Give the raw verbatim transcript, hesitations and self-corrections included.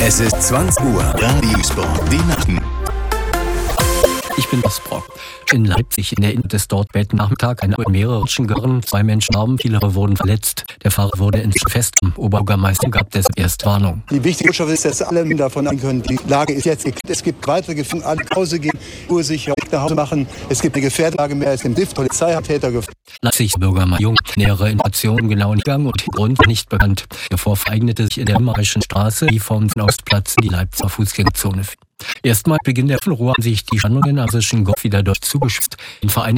Es ist zwanzig Uhr. Radio Sport, die Nachten. Ich bin Osbrock. In Leipzig in der Innenstadt des dort späten Nachmittag ein mehrere Menschen gehören, zwei Menschen starben, viele wurden verletzt. Der Fahrer wurde ins Fest. Oberbürgermeister gab deshalb erst Warnung. Die wichtige Botschaft ist, dass alle davon an können. Die Lage ist jetzt geklärt. Es gibt weitere Gefahren, alle nach Hause gehen, ursicher nach Hause machen. Es gibt eine Gefährdlage mehr als im D I F. Polizei hat Täter gefunden. Leipzig Bürgermeister Jung, nähere Informationen genau nicht gegangen und Grund nicht bekannt. Der Vorfall eignete sich in der Immerischen Straße, die vom Ostplatz in die Leipziger Fußgängerzone. Erstmal Beginn der Unruhe haben sich die Spannungen am Golf wieder durch zugespitzt. In Verein